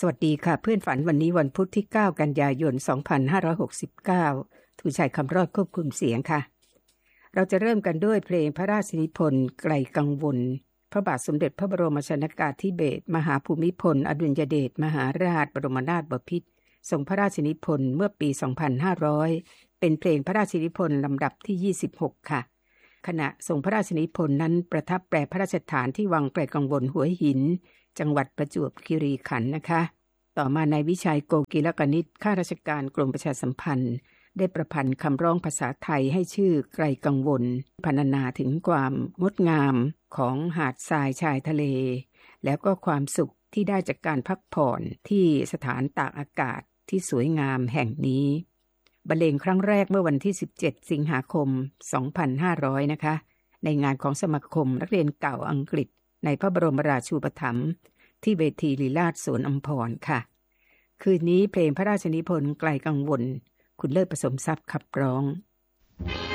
สวัสดีค่ะเพื่อนฝันวันนี้วันพุธที่9กันยายน2569ทูชัยคำรอดควบคุมเสียงค่ะเราจะเริ่มกันด้วยเพลงพระราชนิพนธ์ไกลกังวลพระบาทสมเด็จพระบรมชนกาธิเบศรมหาภูมิพลอดุลยเดชมหาราชบรมนาถบพิตรทรงพระราชนิพนธ์เมื่อปี 2500 เป็นเพลงพระราชนิพนธ์ลำดับที่26ค่ะขณะทรงพระราชนิพนธ์นั้นประทับแปรพระราชฐานที่วังไกลกังวลหัวหินจังหวัดประจวบคีรีขันธ์นะคะต่อมานายวิชัยโกกีลกนิษฐ์ข้าราชการกรมประชาสัมพันธ์ได้ประพันธ์คำร้องภาษาไทยให้ชื่อไกลกังวลพรรณนาถึงความงดงามของหาดทรายชายทะเลแล้วก็ความสุขที่ได้จากการพักผ่อนที่สถานตากอากาศที่สวยงามแห่งนี้บรรเลงครั้งแรกเมื่อวันที่17สิงหาคม2500นะคะในงานของสมาคมนักเรียนเก่าอังกฤษในพระบรมราชูปถัมภ์ที่เวทีลีลาศสวนอัมพรค่ะคืนนี้เพลงพระราชนิพนธ์ไกลกังวลคุณเลิศผสมทรัพย์ขับร้อง